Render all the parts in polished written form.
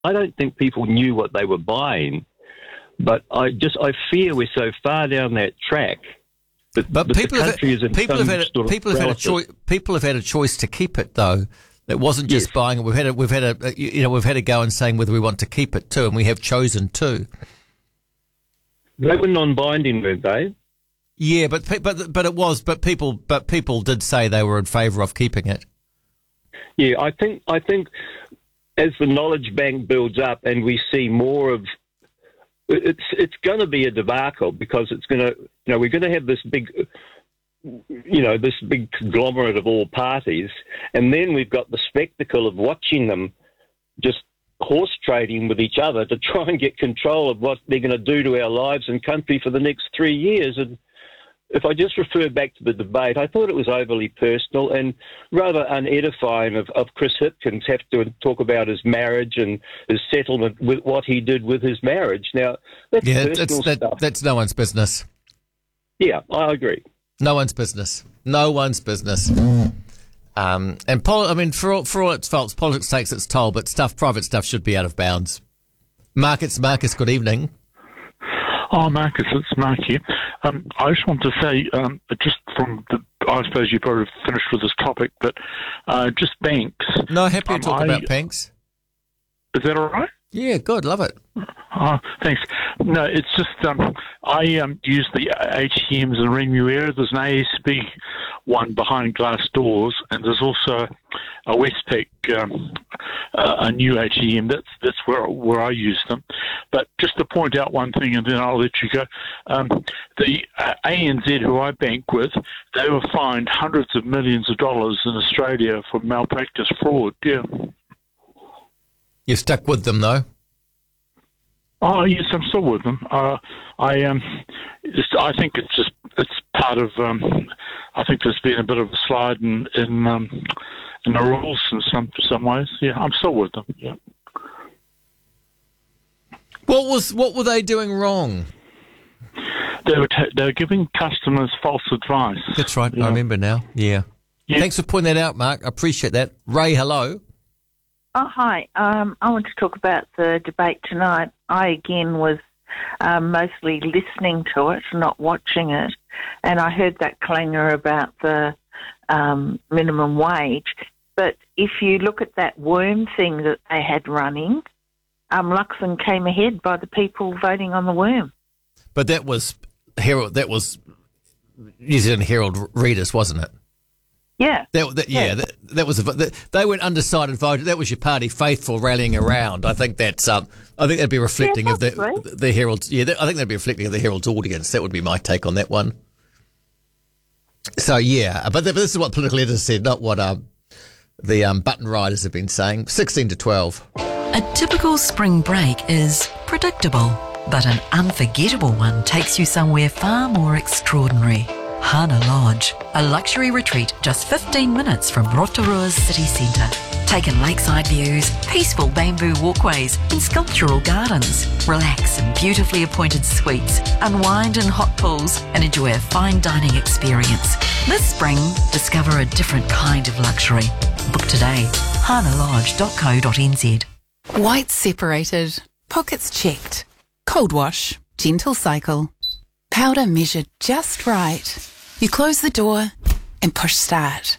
I don't think people knew what they were buying, but I fear we're so far down that track that people the country is in people have had a choice to keep it, though. It wasn't just buying it. We've had a go and saying whether we want to keep it too, and we have chosen to. They were non-binding, weren't they? Yeah, but people did say they were in favour of keeping it. Yeah, I think as the knowledge bank builds up and we see more of, it's going to be a debacle, because it's going to, we're going to have this big, this big conglomerate of all parties, and then we've got the spectacle of watching them just horse trading with each other to try and get control of what they're going to do to our lives and country for the next 3 years. And if I just refer back to the debate, I thought it was overly personal and rather unedifying of Chris Hipkins have to talk about his marriage and his settlement with what he did with his marriage. Now, that's personal stuff. That's no one's business. Yeah, I agree. No one's business. No one's business. And for all its faults, politics takes its toll, but private stuff should be out of bounds. Marcus, good evening. Oh, Marcus, it's Mark here. I just want to say, I suppose you probably finished with this topic, but just banks. No, happy to talk about banks. Is that all right? Yeah, good, love it. Oh, thanks. No, it's just I use the ATMs in Remuera. There's an ASB one behind glass doors, and there's also a Westpac, a new ATM. That's where I use them. But just to point out one thing, and then I'll let you go. The ANZ, who I bank with, they were fined hundreds of millions of dollars in Australia for malpractice fraud. Yeah. You're stuck with them, though? Oh, yes, I'm still with them. I think it's part of. I think there's been a bit of a slide in the rules in some ways. Yeah, I'm still with them. Yeah. What were they doing wrong? They were giving customers false advice. That's right. Yeah. I remember now. Yeah. Thanks for pointing that out, Mark. I appreciate that. Ray, hello. Oh, hi. I want to talk about the debate tonight. I, again, was mostly listening to it, not watching it, and I heard that clangor about the minimum wage. But if you look at that worm thing that they had running, Luxon came ahead by the people voting on the worm. But that was New Zealand Herald readers, wasn't it? Yeah. That was they went undecided vote. That was your party faithful rallying around. I think that'd be reflecting of the Herald's. Yeah, I think that'd be reflecting of the Herald's audience. That would be my take on that one. So yeah, but this is what political editors said, not what the button riders have been saying. 16 to 12. A typical spring break is predictable, but an unforgettable one takes you somewhere far more extraordinary. Hana Lodge, a luxury retreat just 15 minutes from Rotorua's city centre. Take in lakeside views, peaceful bamboo walkways and sculptural gardens. Relax in beautifully appointed suites, unwind in hot pools and enjoy a fine dining experience. This spring, discover a different kind of luxury. Book today, hanalodge.co.nz. Whites separated, pockets checked, cold wash, gentle cycle, powder measured just right. You close the door and push start.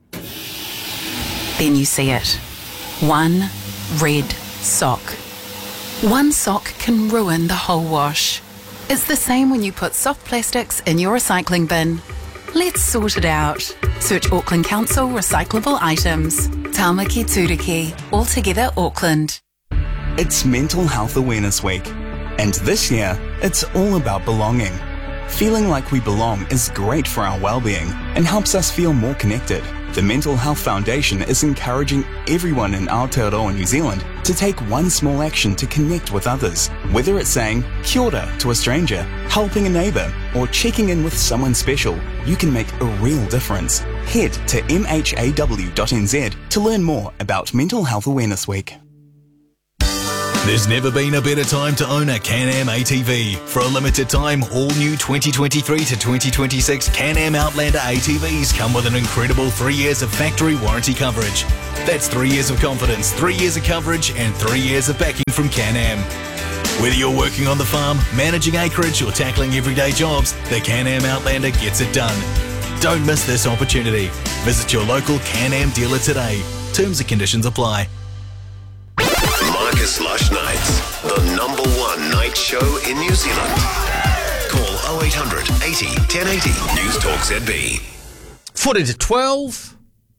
Then you see it. One red sock. One sock can ruin the whole wash. It's the same when you put soft plastics in your recycling bin. Let's sort it out. Search Auckland Council recyclable items. Tāmaki Turiki, Altogether Auckland. It's Mental Health Awareness Week, and this year it's all about belonging. Feeling like we belong is great for our well-being and helps us feel more connected. The Mental Health Foundation is encouraging everyone in Aotearoa, New Zealand, to take one small action to connect with others. Whether it's saying kia ora to a stranger, helping a neighbour, or checking in with someone special, you can make a real difference. Head to mhaw.nz to learn more about Mental Health Awareness Week. There's never been a better time to own a Can-Am ATV. For a limited time, all new 2023 to 2026 Can-Am Outlander ATVs come with an incredible 3 years of factory warranty coverage. That's 3 years of confidence, 3 years of coverage, and 3 years of backing from Can-Am. Whether you're working on the farm, managing acreage, or tackling everyday jobs, the Can-Am Outlander gets it done. Don't miss this opportunity. Visit your local Can-Am dealer today. Terms and conditions apply. Marcus Lush Nights, the #1 night show in New Zealand. Call 0800 80 1080 News Talk ZB. 40 to 12.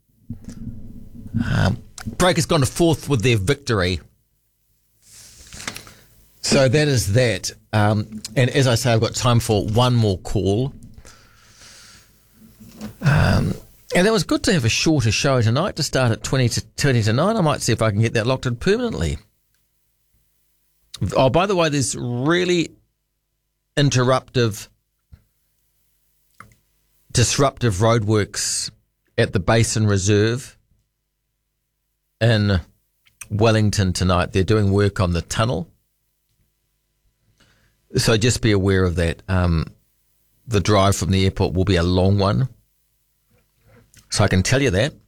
Breakers gone to fourth with their victory. So that is that. And as I say, I've got time for one more call. And it was good to have a shorter show tonight to start at 20 to 9. I might see if I can get that locked in permanently. Oh, by the way, there's really disruptive roadworks at the Basin Reserve in Wellington tonight. They're doing work on the tunnel. So just be aware of that. The drive from the airport will be a long one. So I can tell you that.